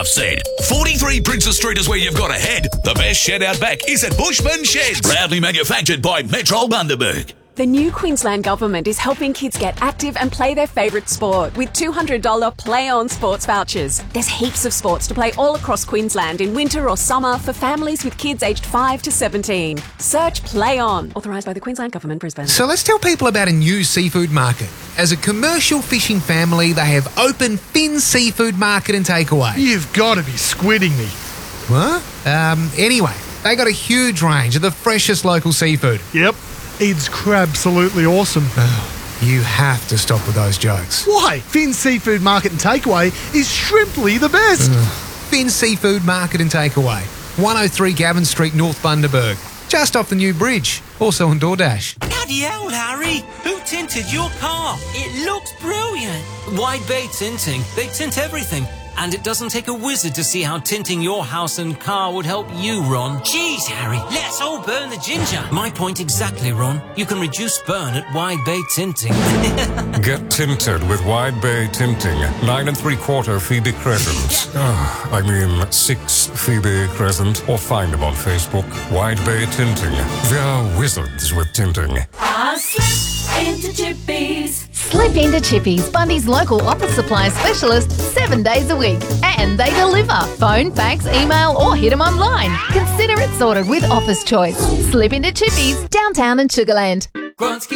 I've said 43 Princess Street is where you've got to head. The best shed out back is at Bushman Sheds, proudly manufactured by Metro Bundaberg. The new Queensland Government is helping kids get active and play their favourite sport with $200 Play On sports vouchers. There's heaps of sports to play all across Queensland in winter or summer for families with kids aged 5 to 17. Search Play On, authorised by the Queensland Government, Brisbane. So let's tell people about a new seafood market. As a commercial fishing family, they have opened Finn's Seafood Market and Takeaway. You've got to be squidding me. What? Anyway, they got a huge range of the freshest local seafood. Yep. Ed's crab-absolutely awesome. You have to stop with those jokes. Why? Finn's Seafood Market and Takeaway is shrimply the best. Finn's Seafood Market and Takeaway, 103 Gavin Street, North Bundaberg, just off the new bridge, also on DoorDash. Bloody hell, Harry! Who tinted your car? It looks brilliant. Wide Bay Tinting. They tint everything. And it doesn't take a wizard to see how tinting your house and car would help you, Ron. Jeez, Harry, let's all burn the ginger. My point exactly, Ron. You can reduce burn at Wide Bay Tinting. Get tinted with Wide Bay Tinting. 9 3/4 Phoebe Crescent. 6 Phoebe Crescent. Or find them on Facebook. Wide Bay Tinting. They're wizards with tinting. Slip into Chippies. Slip into Chippies, Bundy's local office supply specialist, 7 days a week. And they deliver. Phone, fax, email, or hit them online. Consider it sorted with Office Choice. Slip into Chippies, downtown and Sugarland.